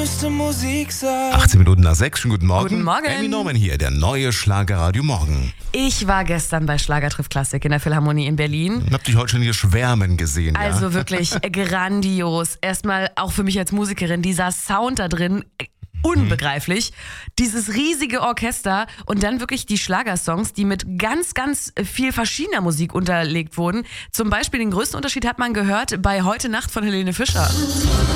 müsste Musik sein. 18 Minuten nach 6, schönen guten Morgen. Guten Morgen. Amy Norman hier, der neue Schlagerradio Morgen. Ich war gestern bei Schlager trifft Klassik in der Philharmonie in Berlin. Hab dich heute schon hier schwärmen gesehen, ja? Also wirklich grandios. Erstmal auch für mich als Musikerin, dieser Sound da drin, unbegreiflich. Dieses riesige Orchester und dann wirklich die Schlagersongs, die mit ganz, ganz viel verschiedener Musik unterlegt wurden. Zum Beispiel den größten Unterschied hat man gehört bei Heute Nacht von Helene Fischer.